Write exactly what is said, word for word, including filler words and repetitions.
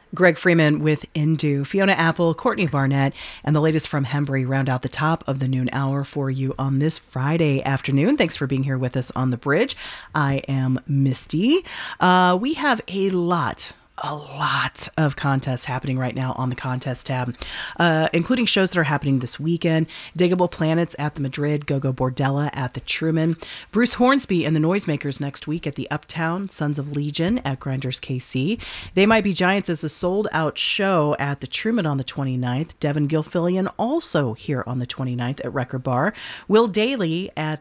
Greg Freeman with Indu, Fiona Apple, Courtney Barnett, and the latest from Hembry round out the top of the noon hour for you on this Friday afternoon. Thanks for being here with us on The Bridge. I am Misty. Uh, we have a lot a lot of contests happening right now on the contest tab, uh, including shows that are happening this weekend. Diggable Planets at the Madrid, Go-Go Bordella at the Truman, Bruce Hornsby and the Noisemakers next week at the Uptown, Sons of Legion at Grinders K C. They Might Be Giants as a sold-out show at the Truman on the twenty-ninth. Devin Gilfillian also here on the twenty-ninth at Record Bar. Will Daly at